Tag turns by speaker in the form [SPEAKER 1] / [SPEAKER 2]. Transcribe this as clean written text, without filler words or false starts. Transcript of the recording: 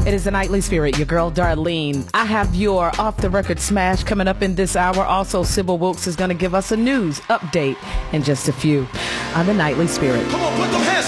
[SPEAKER 1] It is the Nightly Spirit, your girl Darlene. I have your off-the-record smash coming up in this hour. Also, Sybil Wilkes is going to give us a news update in just a few on the Nightly Spirit.
[SPEAKER 2] Come on, put them hands